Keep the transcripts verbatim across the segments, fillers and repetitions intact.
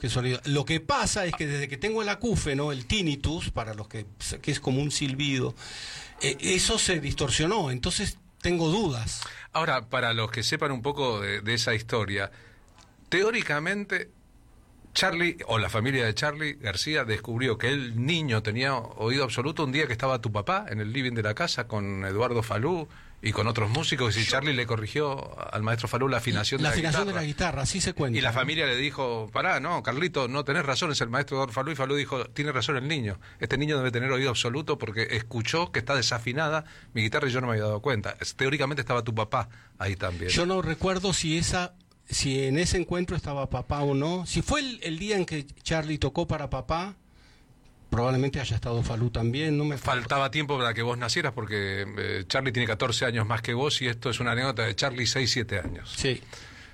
qué sonido. Lo que pasa es que desde que tengo el acúfeno, el tinnitus, para los que, que es como un silbido, eh, eso se distorsionó, entonces tengo dudas. Ahora, para los que sepan un poco de, de esa historia, teóricamente Charly, o la familia de Charly García, descubrió que el niño tenía oído absoluto un día que estaba tu papá en el living de la casa con Eduardo Falú y con otros músicos, y Charly le corrigió al maestro Falú la afinación, la de, la afinación guitarra. de la guitarra, así se cuenta. Y la familia le dijo, pará, no, Carlito, no tenés razón, es el maestro Eduardo Falú, y Falú dijo, tiene razón el niño, este niño debe tener oído absoluto porque escuchó que está desafinada mi guitarra y yo no me había dado cuenta. Teóricamente estaba tu papá ahí también. Yo no recuerdo si esa... si en ese encuentro estaba papá o no. Si fue el, el día en que Charly tocó para papá, probablemente haya estado Falú también. No me faltaba tiempo para que vos nacieras, porque eh, Charly tiene catorce años más que vos, y esto es una anécdota de Charly, seis, siete años. Sí.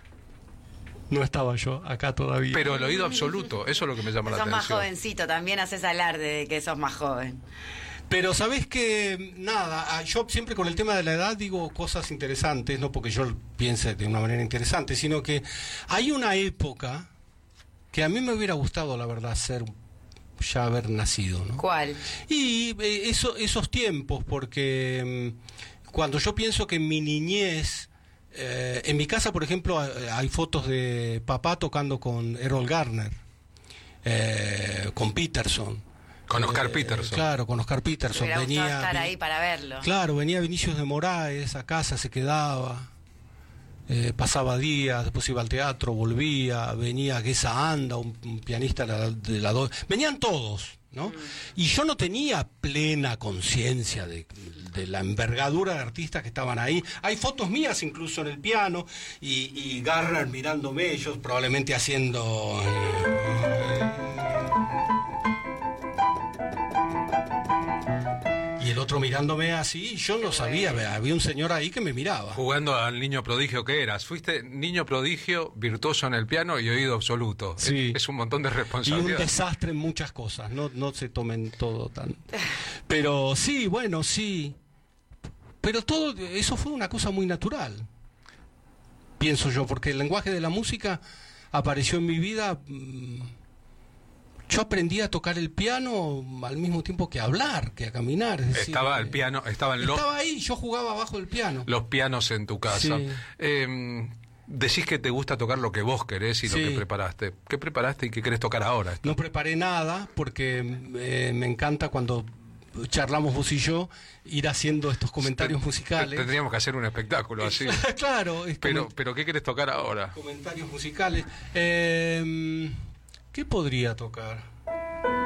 No estaba yo acá todavía. Pero el oído absoluto, eso es lo que me llama la sos atención. Sos más jovencito, también haces alarde de que sos más joven. Pero sabés que, nada, yo siempre con el tema de la edad digo cosas interesantes, no porque yo piense de una manera interesante, sino que hay una época que a mí me hubiera gustado, la verdad, ser ya haber nacido, ¿no? ¿Cuál? Y eh, eso, esos tiempos, porque mm, cuando yo pienso que en mi niñez, eh, en mi casa, por ejemplo, hay fotos de papá tocando con Errol Garner, eh, con Peterson. Con Oscar eh, Peterson. Claro, con Oscar Peterson. Me venía estar ahí para verlo. Claro, venía Vinicius de Moraes a casa, se quedaba, eh, pasaba días, después iba al teatro, volvía, venía Gesa Anda, un, un pianista de la, de la do... venían todos, ¿no? Mm. Y yo no tenía plena conciencia de, de la envergadura de artistas que estaban ahí. Hay fotos mías incluso en el piano, y, y Garner mirándome, ellos probablemente haciendo... Eh, y el otro mirándome así, yo no sabía, había un señor ahí que me miraba. Jugando al niño prodigio que eras. Fuiste niño prodigio, virtuoso en el piano y oído absoluto. Sí. Es, es un montón de responsabilidad. Y un desastre en muchas cosas, no, no se tomen todo tan... Pero sí, bueno, sí. Pero todo eso fue una cosa muy natural, pienso yo, porque el lenguaje de la música apareció en mi vida... Mmm, yo aprendí a tocar el piano al mismo tiempo que a hablar, que a caminar. Es decir, estaba el piano, estaban los... Estaba ahí, yo jugaba abajo del piano. Los pianos en tu casa. Sí. Eh, decís que te gusta tocar lo que vos querés y sí. Lo que preparaste. ¿Qué preparaste y qué querés tocar ahora? No preparé nada porque eh, me encanta cuando charlamos vos y yo, ir haciendo estos comentarios T musicales. Tendríamos que hacer un espectáculo así. Claro. Es pero, pero ¿qué querés tocar ahora? Comentarios musicales. Eh, ¿Qué podría tocar?